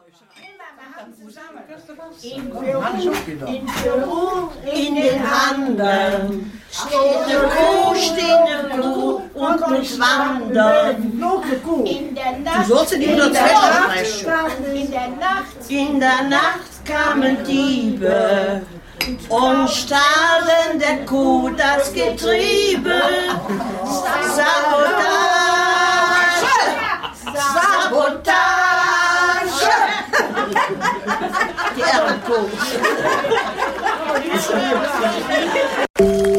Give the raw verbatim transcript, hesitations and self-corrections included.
In Peru, in Peru, in den Anden steht eine Kuh, steht eine Kuh und muss wandern. In der Nacht, Du sollst in die in der Nacht, Nacht, in der Nacht, in der Nacht kamen Diebe und stahlen der Kuh das Getriebe. Sabotage, Sabotage. Die Ehrenkuh.